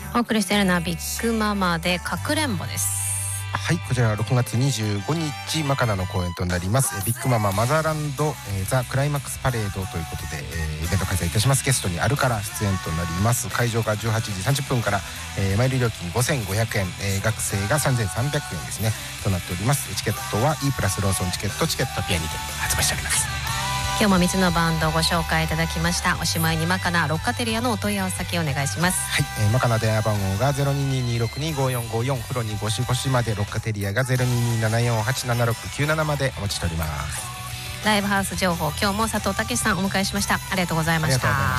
お送りしているのはビッグママでかくれんぼです。 はい、こちらは6月25日マカナの公演となります。ビッグマママザーランド、ザ・クライマックスパレードということで、イベント開催いたします。ゲストにあるから出演となります。会場が18時30分から、前売り料金5500円、学生が3300円ですねとなっております。チケットは E プラスローソンチケットピアにて発売しております。 今日も3つのバンドをご紹介いただきました。おしまいにマカナロッカテリアのお問い合わせ先お願いします。 はい、マカナ電話番号が 0222625454 フロにゴシゴシまで、ロッカテリアが 0227487697 までお待ちしております。 ライブハウス情報、今日も佐藤健さんお迎えしました。ありがとうございました。